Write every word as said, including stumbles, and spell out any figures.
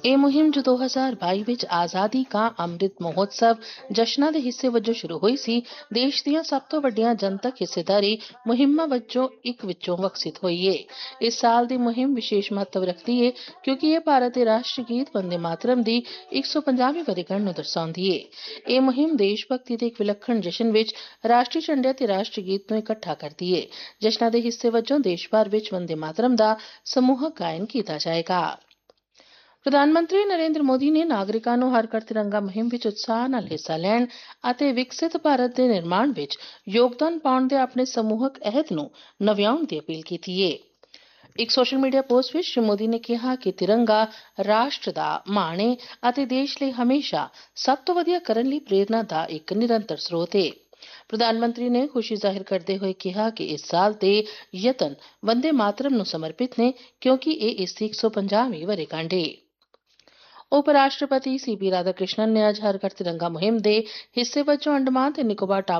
ਇਹ ਮੁਹਿੰਮ ਜੋ ਦੋ ਹਜ਼ਾਰ ਬਾਈ ਵਿੱਚ ਆਜ਼ਾਦੀ ਕਾ ਅੰਮ੍ਰਿਤ ਮਹੋਤਸਵ ਜਸ਼ਨਾਂ ਦੇ ਹਿੱਸੇ ਵਜੋਂ ਸ਼ੁਰੂ ਹੋਈ ਸੀ, ਦੇਸ਼ ਦੀਆਂ ਸਭ ਤੋਂ ਵੱਡੀਆਂ ਜਨਤਕ ਹਿੱਸੇਦਾਰੀ ਮੁਹਿੰਮਾਂ ਵਜੋਂ ਇੱਕ ਵਿੱਚੋਂ ਵਿਕਸਿਤ ਹੋਈ ਹੈ। ਇਸ ਸਾਲ ਦੀ ਮੁਹਿੰਮ ਵਿਸ਼ੇਸ਼ ਮਹੱਤਵ ਰੱਖਦੀ ਹੈ ਕਿਉਂਕਿ ਇਹ ਭਾਰਤ ਦੇ ਰਾਸ਼ਟਰੀ ਗੀਤ ਵੰਦੇ ਮਾਤਰਮ ਦੀ ਇੱਕ ਸੌ ਪੰਜਾਹਵੀਂ ਵਰ੍ਹੇਗੰਢ ਨੂੰ ਦਰਸਾਉਂਦੀ ਹੈ। ਇਹ ਮੁਹਿੰਮ ਦੇਸ਼ ਭਗਤੀ ਦੇ ਇੱਕ ਵਿਲੱਖਣ ਜਸ਼ਨ ਵਿੱਚ ਰਾਸ਼ਟਰੀ ਝੰਡੇ ਤੇ ਰਾਸ਼ਟਰੀ ਗੀਤ ਨੂੰ ਇਕੱਠਾ ਕਰਦੀ ਹੈ। ਜਸ਼ਨਾਂ ਦੇ ਹਿੱਸੇ ਵਜੋਂ ਦੇਸ਼ ਭਰ ਵਿੱਚ ਵੰਦੇ ਮਾਤਰਮ ਦਾ ਸਮੂਹਕ ਗਾਇਨ ਕੀਤਾ ਜਾਏਗਾ। ਪ੍ਰਧਾਨ ਮੰਤਰੀ ਨਰਿੰਦਰ ਮੋਦੀ ਨੇ ਨਾਗਰਿਕਾਂ ਨੂੰ ਹਰ ਘਰ ਤਿਰੰਗਾ ਮੁਹਿੰਮ ਵਿੱਚ ਉਤਸ਼ਾਹ ਨਾਲ ਹਿੱਸਾ ਲੈਣ ਅਤੇ ਵਿਕਸਿਤ ਭਾਰਤ ਦੇ ਨਿਰਮਾਣ ਵਿੱਚ ਯੋਗਦਾਨ ਪਾਉਣ ਦੇ ਆਪਣੇ ਸਮੂਹਕ ਅਹਿਦ ਨੂੰ ਨਵਿਆਉਣ ਦੀ ਅਪੀਲ ਕੀਤੀ ਹੈ। ਇੱਕ ਸੋਸ਼ਲ ਮੀਡੀਆ ਪੋਸਟ ਵਿੱਚ ਸ਼੍ਰੀ ਮੋਦੀ ਨੇ ਕਿਹਾ ਕਿ ਤਿਰੰਗਾ ਰਾਸ਼ਟਰ ਦਾ ਮਾਣ ਹੈ ਅਤੇ ਦੇਸ਼ ਲਈ ਹਮੇਸ਼ਾ ਸਭ ਤੋਂ ਵਧੀਆ ਕਰਨ ਲਈ ਪ੍ਰੇਰਨਾ ਦਾ ਇੱਕ ਨਿਰੰਤਰ ਸਰੋਤ ਹੈ। ਪ੍ਰਧਾਨ ਮੰਤਰੀ ਨੇ ਖੁਸ਼ੀ ਜ਼ਾਹਿਰ ਕਰਦੇ ਹੋਏ ਕਿਹਾ ਕਿ ਇਸ ਸਾਲ ਦੇ ਯਤਨ ਵੰਦੇ ਮਾਤਰਮ ਨੂੰ ਸਮਰਪਿਤ ਨੇ ਕਿਉਂਕਿ ਇਹ ਇਸ ਦੀ ਇੱਕ ਸੌ ਪੰਜਾਹਵੀਂ ਵਰ੍ਹੇਗੰਢ ਹੈ। ਉਪ ਰਾਸ਼ਟਰਪਤੀ ਸੀ ਪੀ ਰਾਧਾ ਕ੍ਰਿਸ਼ਨਨ ਨੇ ਅੱਜ ਹਰ ਘਰ ਤਿਰੰਗਾ ਮੁਹਿੰਮ ਦੇ ਹਿੱਸੇ ਵਜੋਂ ਅੰਡਮਾਨ ਤੇ ਨਿਕੋਬਾਰ